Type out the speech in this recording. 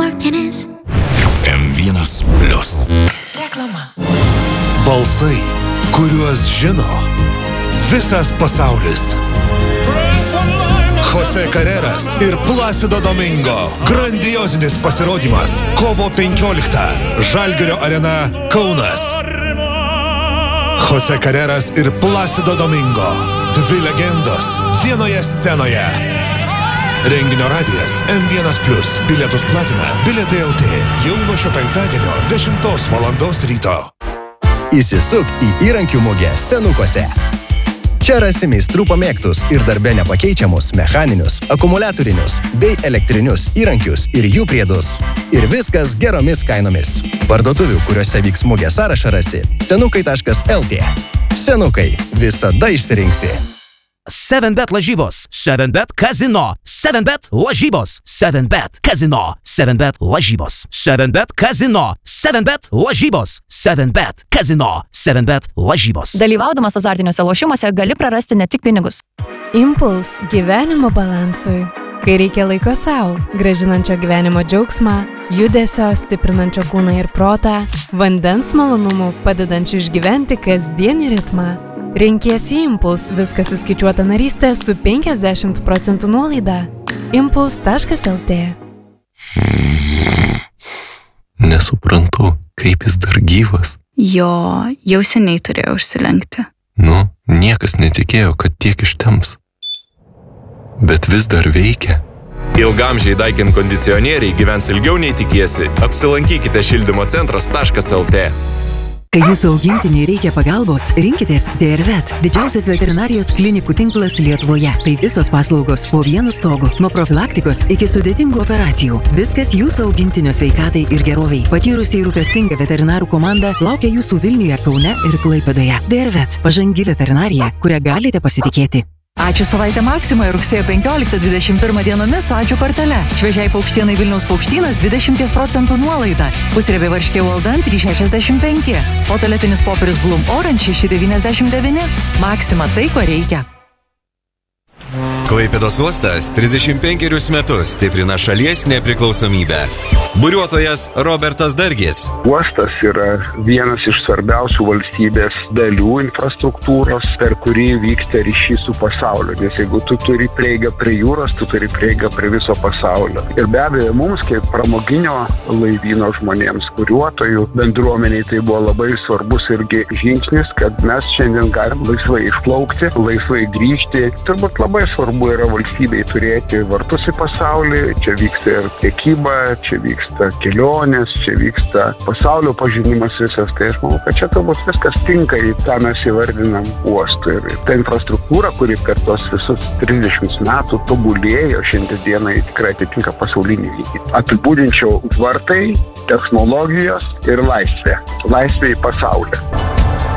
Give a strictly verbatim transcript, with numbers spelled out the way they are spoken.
working is M vienas plius. Reklama. Balsai, kuriuos žino visas pasaulis. Jose Carreras ir Placido Domingo. Grandiozinis pasirodymas. Kovo penkioliktą. Žalgirio arena, Kaunas. Jose Carreras ir Placido Domingo. Dvi legendos vienoje scenoje. Renginio radijas M vienas plius. Bilietus platina Bilietai L T. Jau nuo šio penktadienio dešimtos valandos ryto. Įsisuk į įrankių mugę Senukose. Čia rasi meistrų pamėgtus ir darbe nepakeičiamus mechaninius, akumuliatorinius bei elektrinius įrankius ir jų priedus. Ir viskas geromis kainomis. Parduotuvių, kuriuose vyks mugė sąrašą rasi senukai taškas L T. Senukai, visada išsirinksi. seven bet lažybos, seven bet kazino, seven bet lažybos, seven bet kazino, seven bet lažybos, seven bet kazino, seven bet lažybos, seven bet kazino, seven bet lažybos. Dalyvaudamas azartiniuose lošimuose gali prarasti ne tik pinigus. Impuls gyvenimo balansui. Kai reikia laiko savo, gražinančio gyvenimo džiaugsmą, judesio, stiprinančio kūną ir protą, vandens malonumų, padedančių išgyventi kasdienį ritmą. Renkiesi Impuls, viskas įskaičiuota narystė su penkiasdešimt procentų nuolaida. impuls taškas L T. Nesuprantu, kaip jis dar gyvas. Jo, jau seniai turėjo užsilenkti. Nu, niekas netikėjo, kad tiek ištemps. Bet vis dar veikia. Ilgamžiai Daikin kondicionieriai gyvens ilgiau nei tikiesi. Apsilankykite šildymo centras taškas L T. Kai jūsų augintiniai reikia pagalbos, rinkitės D R Vet, didžiausias veterinarijos klinikų tinklas Lietuvoje. Tai visos paslaugos po vienu stogu, nuo profilaktikos iki sudėtingų operacijų. Viskas jūsų augintinio sveikatai ir geroviai. Patyrusi ir rūpestinga veterinarų komanda laukia jūsų Vilniuje, Kaune ir Klaipėdoje. D R Vet, pažangi veterinarija, kurią galite pasitikėti. Ačiū savaitę Maksimoje rugsėjo penkioliktą dvidešimt pirmą dienomis su ačiū kortele. Šviežiai paukštienai Vilniaus paukštynas dvidešimt procentų nuolaida. Pusriebė varškė Walden trys šešiasdešimt penki. O tualetinis popierius Bloom Orange šeši devyniasdešimt devyni. Maksima tai, ko reikia. Klaipėdos uostas trisdešimt penkerius metus stiprina šalies nepriklausomybę. Buriuotojas Robertas Dargis. Uostas yra vienas iš svarbiausių valstybės dalių infrastruktūros, per kurį vyksta ryšys su pasauliu. Nes jeigu tu turi prieigą prie jūros, tu turi prieigą prie viso pasaulio. Ir be abejo, mums kaip pramoginio laivyno žmonėms, buriuotojų bendruomeniai, tai buvo labai svarbus irgi žingsnis, kad mes šiandien galim laisvai išplaukti, laisvai grįžti. Turbūt labai svarbu yra valstybei turėti vartus į pasaulį, čia vyksta ir prekyba, čia vyksta kelionės, čia vyksta pasaulio pažinimas visas, tai aš manau, kad čia turbūt viskas tinka į tą mes įvardinam uostą. Ir ta infrastruktūra, kuri per tos visus trisdešimt metų tobulėjo, šiandien dienai tikrai atitinka pasaulinį lygį. Apibūdinčiau vartai, technologijos ir laisvė. Laisvė į pasaulį.